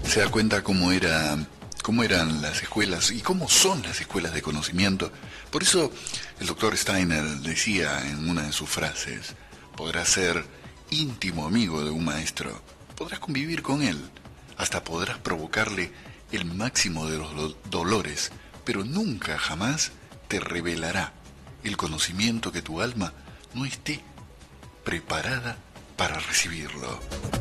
Se da cuenta cómo eran las escuelas y cómo son las escuelas de conocimiento. Por eso el doctor Steiner decía en una de sus frases: podrás ser íntimo amigo de un maestro, podrás convivir con él, hasta podrás provocarle el máximo de los dolores, pero nunca jamás te revelará el conocimiento que tu alma no esté preparada para recibirlo.